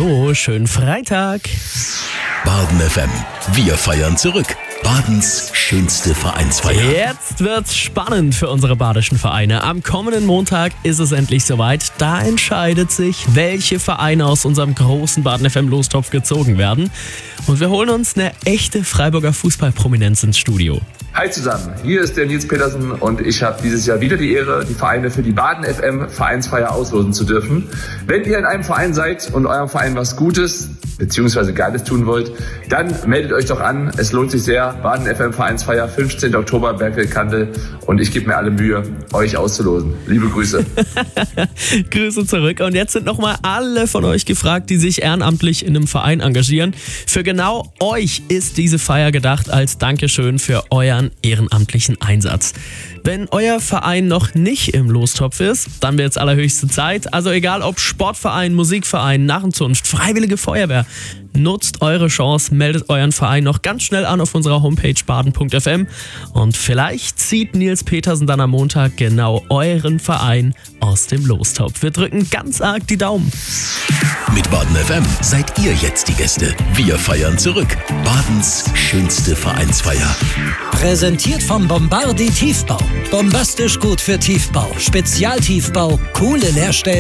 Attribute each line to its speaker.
Speaker 1: Hallo, schönen Freitag.
Speaker 2: Baden FM. Wir feiern zurück. Badens schönste Vereinsfeier.
Speaker 1: Jetzt wird's spannend für unsere badischen Vereine. Am kommenden Montag ist es endlich soweit. Da entscheidet sich, welche Vereine aus unserem großen Baden FM Lostopf gezogen werden. Und wir holen uns eine echte Freiburger Fußballprominenz ins Studio.
Speaker 3: Hi zusammen, hier ist der Nils Petersen und ich habe dieses Jahr wieder die Ehre, die Vereine für die Baden FM Vereinsfeier auslosen zu dürfen. Wenn ihr in einem Verein seid und eurem Verein was Gutes bzw. Geiles tun wollt, dann meldet euch doch an. Es lohnt sich sehr. Baden FM Vereinsfeier, 15. Oktober, Bergfeld-Kandel, und ich gebe mir alle Mühe, euch auszulosen. Liebe Grüße.
Speaker 1: Grüße zurück. Und jetzt sind nochmal alle von euch gefragt, die sich ehrenamtlich in einem Verein engagieren. Für genau euch ist diese Feier gedacht als Dankeschön für euren ehrenamtlichen Einsatz. Wenn euer Verein noch nicht im Lostopf ist, dann wird es allerhöchste Zeit. Also egal ob Sportverein, Musikverein, Narrenzunft, Freiwillige Feuerwehr, nutzt eure Chance, meldet euren Verein noch ganz schnell an auf unserer Homepage baden.fm und vielleicht zieht Nils Petersen dann am Montag genau euren Verein aus dem Lostopf. Wir drücken ganz arg die Daumen.
Speaker 2: Mit Baden FM seid ihr jetzt die Gäste. Wir feiern zurück. Badens schönste Vereinsfeier.
Speaker 4: Präsentiert vom Bombardi Tiefbau. Bombastisch gut für Tiefbau. Spezialtiefbau, coole Leerstellen.